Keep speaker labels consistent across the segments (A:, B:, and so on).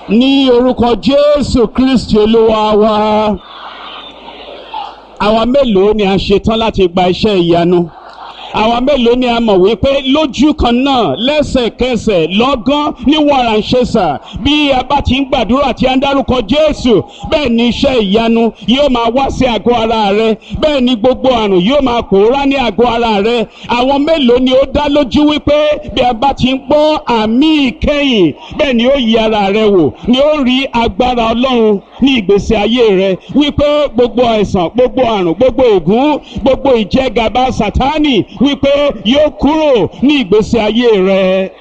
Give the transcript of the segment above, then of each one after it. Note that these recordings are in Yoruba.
A: Ní orúkọ Jésù Kristi Olúwa wa. Àwa mélòó ni a ṣetán láti gba iṣẹ́ ìyanu? Àwa mélòó ni a mọ̀ wípé lójú kan náà lẹ́sẹ̀kẹsẹ̀ lọ́gán ní wàràǹṣeṣà bí a bá ti ń gbàdúrà tí a ń dárúkọ Jésù, bẹ́ẹ̀ ni iṣẹ́ ìyanu yóò máa wá sí àgọ́ ara rẹ, bẹ́ẹ̀ ni gbogbo àrùn yóò máa pòórá ní àgọ́ ara rẹ. Àwọn mélòó ni ó dá lójú wípé bí a bá ti ń gbọ́ àmì ìkẹyìn, bẹ́ẹ̀ ni ó yí ara rẹ wò, ni ó rí agbára Ọlọ́run ní ìgbésí ayé rẹ, wípé gbogbo àìsàn, gbogbo àrùn, gbogbo ègún, gbogbo ìjẹgàba Sátánì wípé yóò kúrò ní ìgbésí ayé rẹ.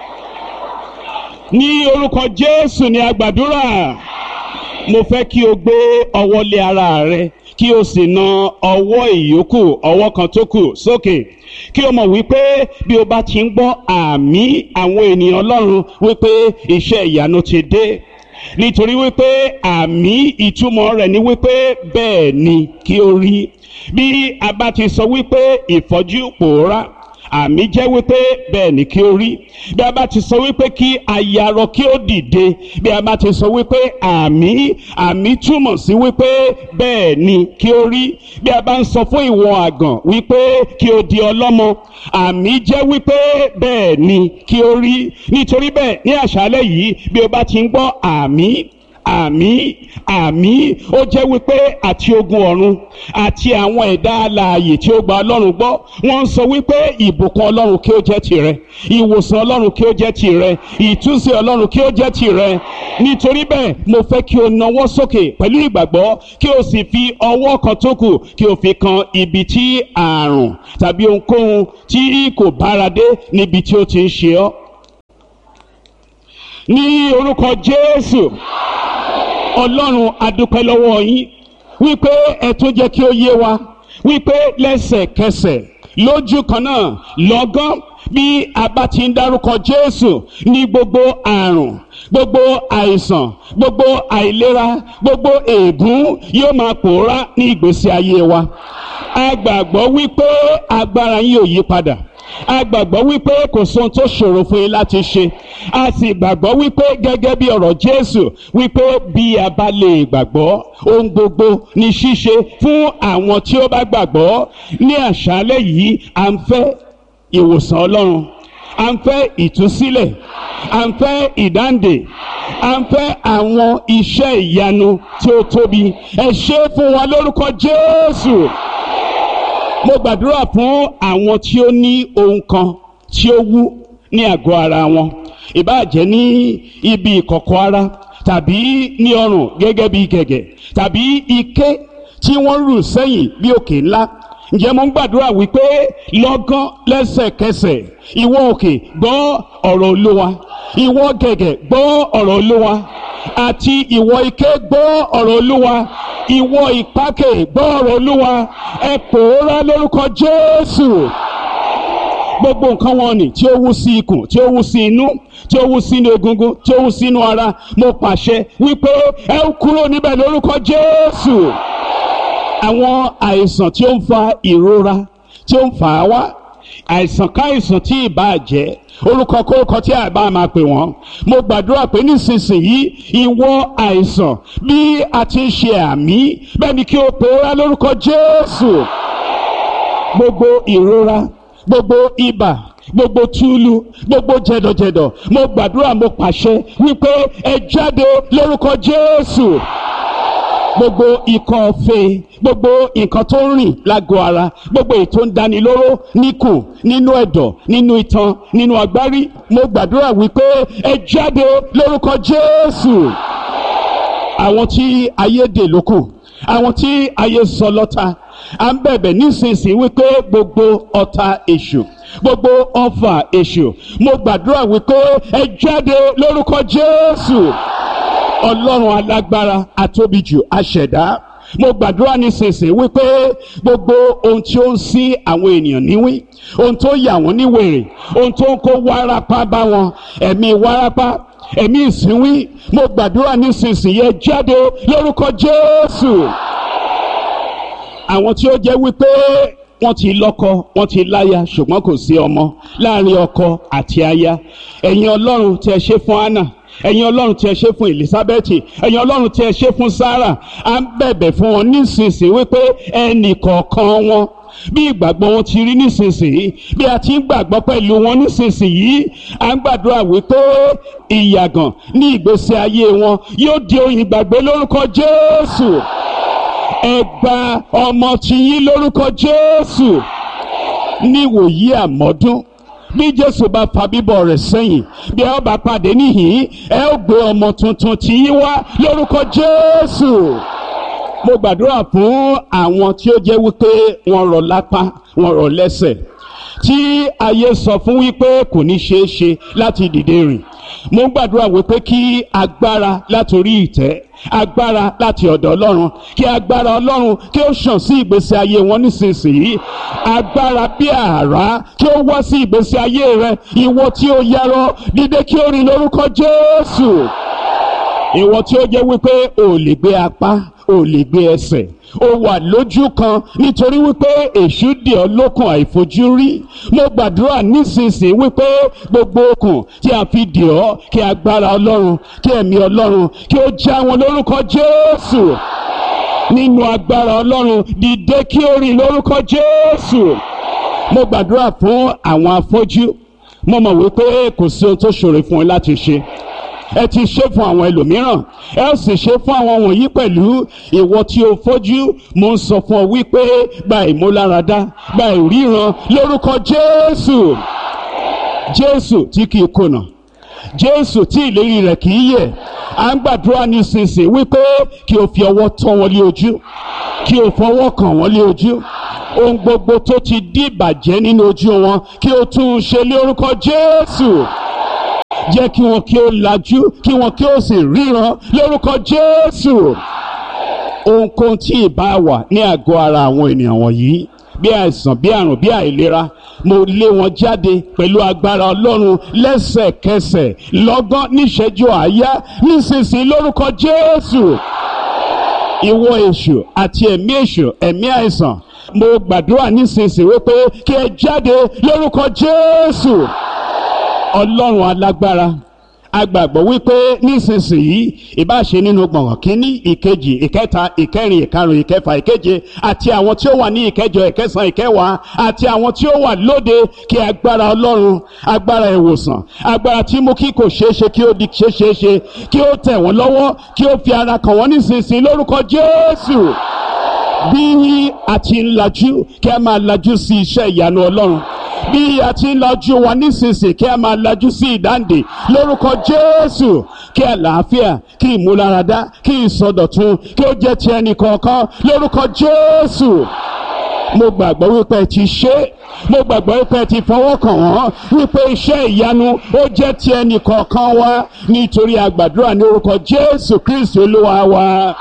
A: Ní orúkọ Jésù ni a gbàdúrà. Mo fẹ́ kí o gbé ọwọ́ lé ara rẹ, kí o sì na ọwọ́ ìyókù, ọwọ́ kan tó kù sókè. Kí o mọ̀ wípé bí o bá ti ń gbọ́ àmì àwọn ènìyàn Ọlọ́run wípé iṣẹ́ ìyanu ti dé. Nítorí wípé àmì ìtumọ̀ rẹ̀ ni wípé bẹ́ẹ̀ ni kí o rí. Bí a bá ti sọ wípé ìfọ́jú pòórá, àmì jẹ́ wípé bẹ́ẹ̀ ni kí o rí. Bí a bá ti sọ wípé kí ayarọ kí ó dìde, bí a bá ti sọ wípé àmì túmọ̀ sí wípé bẹ́ẹ̀ ni kí o rí. Bí a bá ń sọ fún ìwọ àgàn wípé kí o di ọlọ́mọ, àmì jẹ́ wípé bẹ́ẹ̀ ni kí o rí. Nítorí bẹ́ẹ̀ ní àṣálẹ́ yìí bí o bá ti ń gbọ́ àmì, ó jẹ́ wípé àti ogun ọ̀run àti àwọn ẹ̀dá alààyè tí ó gba Ọlọ́run gbọ́, wọ́n ń sọ wípé ìbùkún Ọlọ́run kí ó jẹ́ tìrẹ, ìwòsàn Ọlọ́run kí ó jẹ́ tìrẹ, ìtúsílẹ̀ Ọlọ́run kí ó jẹ́ tìrẹ. Nítorí bẹ́ẹ̀ mo fẹ́ kí o nawọ́ sókè pẹ̀lú ìgbàgbọ́, kí o sì fi ọwọ́ kan tó kù kí o fi kan ibi tí àrùn tàbí ohunkóhun tí kò bára dé níbi tí ó ti ń ṣe ọ́. Ní orúkọ Jésù, Ọlọ́run a dúpẹ́ lọ́wọ́ yín wípé ẹ tún jẹ́ kí ó yé wa wípé lẹ́sẹ̀kẹsẹ̀ lójú kan náà lọ́gán bí a bá ti ń dárúkọ Jésù ní gbogbo àrùn, gbogbo àìsàn, gbogbo àìlera, gbogbo ègún yóò máa pòórá ní ìgbésí ayé wa. A gbàgbọ́ wípé agbára yín ò yí padà. A gbàgbọ́ wípé kò sóhun tó ṣòro fún yín láti ṣe. A sì gbàgbọ́ wípé gẹ́gẹ́ bí ọ̀rọ̀ Jésù wípé bí a bá lè gbàgbọ́, ohun gbogbo ní ṣíṣe fún àwọn tí ó bá gbàgbọ́. Ní àṣálẹ́ yìí à ń fẹ́ ìwòsàn Ọlọ́run, à ń fẹ́ ìtúsílẹ̀, à ń fẹ́ ìdáǹdè, à ń fẹ́ àwọn iṣẹ́ ìyanu tí ó tóbi. Ẹ ṣe fún wa lórúkọ Jésù. Mo gbàdúrà fún àwọn tí ó ní ohun kan tí ó wú ní àgọ́ ara wọn, ìbáà jẹ́ ní ibi ìkọ̀kọ̀ ara tàbí ní ọrùn gẹ́gẹ́ bí gẹ̀gẹ̀ tàbí ike tí wọ́n rù sẹ́yìn bí òkè ńlá. Ǹjẹ́ mo ń gbàdúrà wípé lọ́gán lẹ́sẹ̀kẹsẹ̀ ìwọ òkè gbọ́ ọ̀rọ̀ Olúwa, ìwọ gẹ̀gẹ̀ gbọ́ ọ̀rọ̀ Olúwa, àti ìwọ ike gbọ́ ọ̀rọ̀ Olúwa, ìwọ ìpákè gbọ́ ọ̀rọ̀ Olúwa. Ẹ pòórá lórúkọ Jésù. Gbogbo nǹkan wọn ni tí ó wú sí ikùn, tí ó wú sí inú, tí ó wú sínú egungun, tí ó wú sínú ara, mo pàṣẹ wípé ẹ kúrò níbẹ̀ lórúkọ Jésù. Àwọn àìsàn tí ó ń fa ìrora, tí ó ń fà á wá, àìsàn káìsàn tí ìbá jẹ́, orúkọ kórúkọ tí àbá máa pè wọ́n, mo gbàdúrà pé nísinsìnyí ìwọ àìsàn bí a ti ń ṣe àmì, bẹ́ẹ̀ ni kí o pòórá lórúkọ Jésù. Gbogbo ìrora, gbogbo ibà, gbogbo túlù, gbogbo jẹ̀dọ̀jẹ̀dọ̀, mo gbàdúrà, mo pàṣẹ wípé ẹ jáde lórúkọ Jésù. Gbogbo ikọ́ ọ̀fẹ́, gbogbo nǹkan tó ń rìn lágọ̀ọ́ ara, gbogbo èyí tó ń dani lóró níkùn, nínú ẹ̀dọ̀, nínú itan, nínú agbárí, mo gbàdúrà wípé ẹ jáde lórúkọ Jésù. Àwọn tí ayé dè lókùn, àwọn tí ayé sọ lọ́tà, à ń bẹ̀bẹ̀ nísinsìnyí wípé gbogbo ọ̀tá èṣù, gbogbo ọfà èṣù, mo gbàdúrà wípé ẹ jáde lórúkọ Jésù. Ọlọ́run alágbára, atóbijù, aṣẹ̀dá, mo gbàdúrà nísinsìnyí wípé gbogbo ohun tí ó ń sí àwọn ènìyàn níwí, ohun tó yà wọ́n ní wèrè, ohun tó ń kó wárápá bá wọn, ẹ̀mí wárápá, ẹ̀mí ìsínwí, mo gbàdúrà nísinsìnyí ẹ jáde lórúkọ Jésù. Àwọn tí ó jẹ́ wípé wọ́n ti lọ́kọ, wọ́n ti láya, ṣùgbọ́n kò sí ọmọ láàrin ọkọ àti aya, ẹ̀yin Ọlọ́run tí ẹ ṣe fún Hánà, ẹ̀yin ọlọ́run tí ẹ ṣe fún Elizabeth, ẹ̀yin ọlọ́run tí ẹ ṣe fún Sarah, à ń bẹ̀bẹ̀ fún wọn nísinsìnyí wípé ẹnì kọ̀ọ̀kan wọn bí ìgbàgbọ́ wọn ti rí nísinsìnyí, bí a ti ń gbàgbọ́ pẹ̀lú wọn nísinsìnyí, à ń gbàdúrà wípé ìyàgàn ní ìgbésí ayé wọn yóò di ohun ìgbàgbé lórúkọ Jésù. Ẹ gba ọmọ tiyín lórúkọ Jésù. Níwòyí àmọ́dún, bí Jésù bá fa bíbọ̀ rẹ̀ sẹ́yìn, bí ẹ ó bá pàdé níhìn, ẹ ó gbé ọmọ tuntun tiyín wá lórúkọ Jésù. Mo gbàdúrà fún àwọn tí ó jẹ́ wípé wọ́n rọ̀ lápá, wọ́n rọ̀ lẹ́sẹ̀, tí ayé sọ fún wípé kò ní ṣeé ṣe láti dìde rìn. Mo gbàdúrà wípé kí agbára látorí ìtẹ́, agbára láti ọ̀dọ̀ Ọlọ́run, kí agbára Ọlọ́run kí ó ṣàn sí ìgbésí ayé wọn nísinsìnyí. Agbára bí àrá kí ó wá sí ìgbésí ayé rẹ. Ìwọ tí ó yarọ, dìde kí ó rìn lórúkọ Jésù. Ìwọ tí ó jẹ́ wípé o lè gbé apá, o lè gbé ẹsẹ̀, o wà lójú kan nítorí wípé èṣù dè ọ́ lókun àìfojúrí. Mo gbàdúrà nísinsìnyí wípé gbogbo okùn tí a fi dè ọ́, kí agbára Ọlọ́run, kí ẹ̀mí Ọlọ́run kí ó já wọn lórúkọ Jésù. Nínú agbára Ọlọ́run, dìde kí ó rìn lórúkọ Jésù. Mo gbàdúrà fún àwọn afọ́jú. Mo mọ̀ wípé kò sí ohun tó ṣòro fún ẹ láti ṣe. Ẹ ti ṣe fún àwọn ẹlòmíràn, ẹ ó sì ṣe fún àwọn wọ̀nyí pẹ̀lú. Ìwọ tí o fọ́jú, mo ń sọ fún ọ wípé gba ìmúláradá, gba ìríran lórúkọ Jésù. Jésù tí kìí kùnà, Jésù tí ìlérí rẹ̀ kìí yẹ̀. À ń gbàdúrà nísinsìnyí wípé kí o fi ọwọ́ tọ́ wọn lé ojú, kí o fọwọ́ kàn wọ́n lé ojú. Ohun gbogbo tó ti di ìbàjẹ́ nínú ojú wọn, kí o tún un ṣe lé orúkọ Jésù. Jẹ́ kí wọn kí ó lajú, kí wọn kí ó sì ríran lórúkọ Jésù. Ohunkóhun tí ìbá wà ní àgọ́ ara àwọn ènìyàn wọ̀nyí, bí àìsàn, bí àrùn, bí àìlera, mo lé wọn jáde pẹ̀lú agbára Ọlọ́run lẹ́sẹ̀kẹsẹ̀, lọ́gán, níṣẹ́jú àáyá, nísinsìnyí lórúkọ Jésù. Ìwọ èṣù àti ẹ̀mí èṣù, ẹ̀mí àìsàn, mo gbàdúrà nísinsìnyí wípé kí ẹ jáde lórúkọ Jésù. Ọlọ́run alágbára, a gbàgbọ́ wípé nísinsìnyí, ìbáṣe nínú gbọ̀ngàn kínní, ìkejì, ìkẹta, ìkẹrin, ìkarùn, ìkẹfà, ìkeje, àti àwọn tí ó wà ní ìkẹjọ, ìkẹsàn, ìkẹwàá, àti àwọn tí ó wà lóde, kí agbára Ọlọ́run, agbára ìwòsàn, agbára tí mú kí kò ṣeéṣe kí ó di ṣeéṣe, kí ó tẹ̀ wọ́n lọ́wọ́, kí ó fi ara kàn wọ́n nísinsìnyí lórúkọ Jésù. Bí a ti ń lajú, kí a máa lajú sí iṣẹ́ ìyanu Ọlọ́run. Bí a ti ń lajú wa nísinsìnyí, kí a máa lajú sí ìdáǹdè lórúkọ Jésù. Kí àlàáfíà, kí ìmúláradá, kí ìsọdọ̀tun, kí ó jẹ́ ti ẹnì kọ̀ọ̀kan lórúkọ Jésù. Mo gbàgbọ́ wípé ẹ ti ṣe, mo gbàgbọ́ wípé ẹ ti fọwọ́ kàn wọ́n, wípé iṣẹ́ ìyanu ó jẹ́ ti ẹnì kọ̀ọ̀kan wa, nítorí a gbàdúrà ní orúkọ Jésù Kristi Olúwa wa.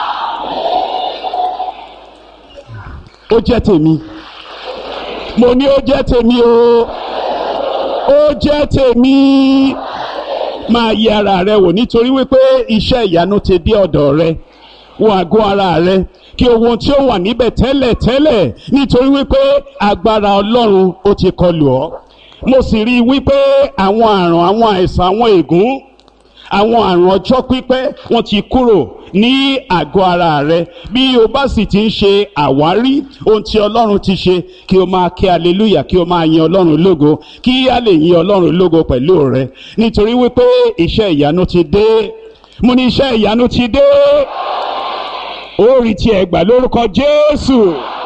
A: Ó jẹ́ tèmi. Mo ní ó jẹ́ tèmi o. Ó jẹ́ tèmi. Máa yẹ ara rẹ wò, nítorí wípé iṣẹ́ ìyanu ti dé ọ̀dọ̀ rẹ. Wo àgọ́ ara rẹ, kí ohun tí ó wà níbẹ̀ tẹ́lẹ̀ tẹ́lẹ̀, nítorí wípé agbára Ọlọ́run ó ti kọlù ọ́. Mo sì rí i wípé àwọn àrùn, àwọn àìsàn, àwọn ègún, àwọn àrùn ọjọ́ pípẹ́ wọ́n ti kúrò ní àgọ́ ara rẹ. Bí o bá sì ti ń ṣe àwárí ohun tí Ọlọ́run ti ṣe, kí o máa kí hallelujah, kí o máa yin Ọlọ́run lógo, kí a lè yin Ọlọ́run lógo pẹ̀lú rẹ, nítorí wípé iṣẹ́ ìyanu ti dé. Mo ní iṣẹ́ ìyanu ti dé. Ó rí tiẹ̀ gbà lórúkọ Jésù.